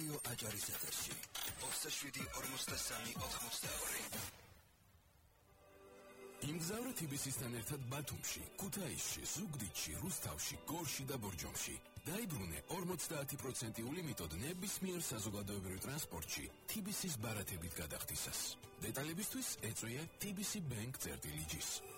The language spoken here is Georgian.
რადიო აჭარის ეთერში 27-43-82. იმგზავრე TBC-სთან ერთად ბათუმში, ქუთაისში, ზუგდიდში, რუსთავში, გორში და ბორჯომში. დაიბრუნე 50%-ული ლიმიტოდ ნებისმიერ საზოგადოებრივ ტრანსპორტში TBC-ს ბარათებით გადახდისას. დეტალებისთვის ეწვია TBC Bank წერტილი G-ს.